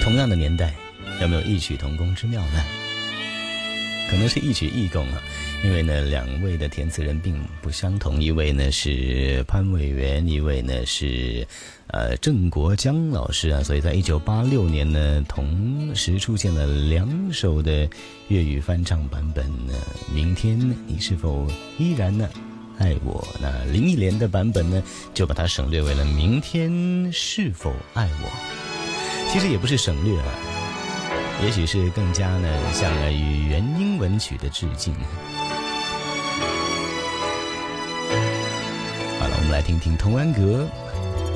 同样的年代，有没有异曲同工之妙呢？可能是异曲异工啊，因为呢，两位的填词人并不相同，一位呢是潘伟元，一位呢是郑国江老师啊，所以在1986年呢，同时出现了两首的粤语翻唱版本呢。明天你是否依然呢爱我？那林忆莲的版本呢，就把它省略为了明天是否爱我。其实也不是省略啊，也许是更加呢向语言英文曲的致敬。好了，我们来听听童安格